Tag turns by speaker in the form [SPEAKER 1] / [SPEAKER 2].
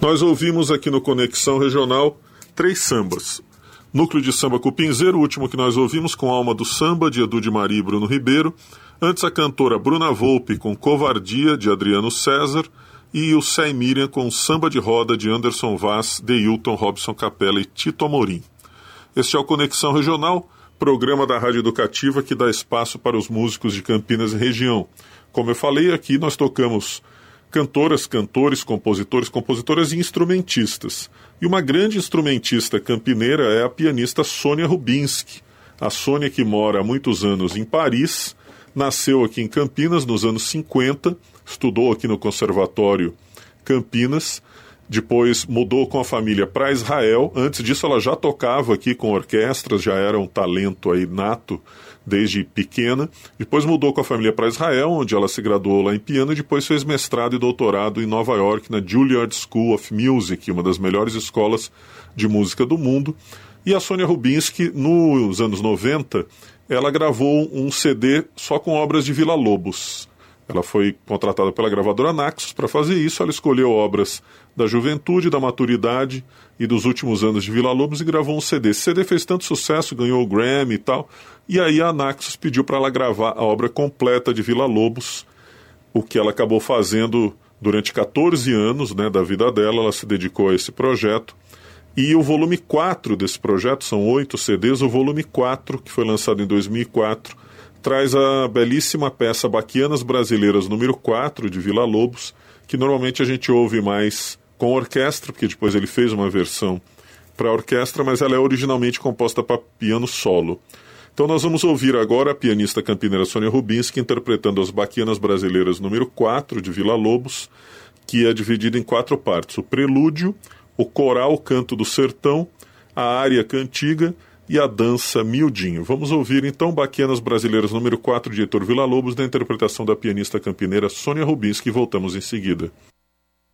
[SPEAKER 1] Nós ouvimos aqui no Conexão Regional 3 sambas. Núcleo de Samba Cupinzeiro, o último que nós ouvimos, com Alma do Samba, de Edu de Maria e Bruno Ribeiro. Antes, a cantora Bruna Volpe, com Covardia, de Adriano César. E o Sé e Miriam, com Samba de Roda, de Anderson Vaz, Deilton, Robson Capella e Tito Amorim. Este é o Conexão Regional, programa da Rádio Educativa que dá espaço para os músicos de Campinas e região. Como eu falei, aqui nós tocamos cantoras, cantores, compositores, compositoras e instrumentistas. E uma grande instrumentista campineira é a pianista Sônia Rubinski. A Sônia, que mora há muitos anos em Paris, nasceu aqui em Campinas nos anos 50, estudou aqui no Conservatório Campinas, depois mudou com a família para Israel. Antes disso ela já tocava aqui com orquestras, já era um talento aí nato desde pequena. Depois mudou com a família para Israel, onde ela se graduou lá em piano, e depois fez mestrado e doutorado em Nova York, na Juilliard School of Music, uma das melhores escolas de música do mundo. E a Sônia Rubinski, nos anos 90, ela gravou um CD só com obras de Villa-Lobos. Ela foi contratada pela gravadora Naxos para fazer isso. Ela escolheu obras da juventude, da maturidade e dos últimos anos de Villa-Lobos e gravou um CD. Esse CD fez tanto sucesso, ganhou o Grammy e tal. E aí a Naxos pediu para ela gravar a obra completa de Villa-Lobos, o que ela acabou fazendo durante 14 anos, né, da vida dela. Ela se dedicou a esse projeto. E o volume 4 desse projeto, são 8 CDs, o volume 4, que foi lançado em 2004, traz a belíssima peça Baquianas Brasileiras número 4, de Villa-Lobos, que normalmente a gente ouve mais com orquestra, porque depois ele fez uma versão para orquestra, mas ela é originalmente composta para piano solo. Então nós vamos ouvir agora a pianista campineira Sônia Rubinski interpretando as Baquianas Brasileiras número 4, de Villa-Lobos, que é dividida em 4 partes: o prelúdio, o coral Canto do Sertão, a área Cantiga e a dança Miudinho. Vamos ouvir então Baquianas Brasileiras número 4, de Heitor Villa-Lobos, da interpretação da pianista campineira Sônia Rubinski, e voltamos em seguida.